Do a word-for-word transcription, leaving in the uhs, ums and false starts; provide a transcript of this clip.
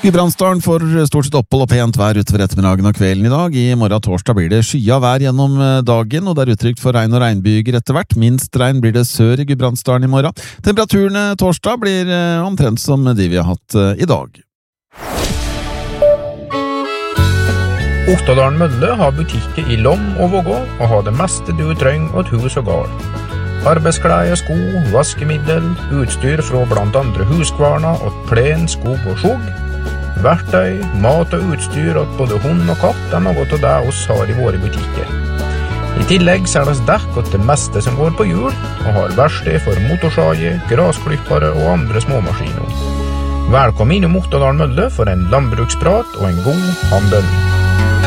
Gudbrandsdalen får stort sett opphold og pent vær utover ettermiddagen og kvelden i dag. I morgen torsdag blir det skya vær gjennom dagen, og det er uttrykt for regn og regnbyger etter hvert. Minst regn blir det sør i Gudbrandsdalen i morgen. Temperaturene torsdag blir omtrent som de vi har hatt i dag. Ottadalen Mølle har butikker i Lom og Vågå og har det meste du trenger åt hus og gard. Arbeidsklær, sko, vaskemiddel, utstyr fra blant andre huskvarna og plen, skog og skjog. Verktøy, mat og utstyr åt både hund og katt er noe av det oss har i våre butikker. I tillegg selges dekk åt det meste som går på hjul, og har verksted for motorsager, grasklippere og andre småmaskiner. Velkommen inn i Ottadalen Mølle for en landbruksprat og en god handel.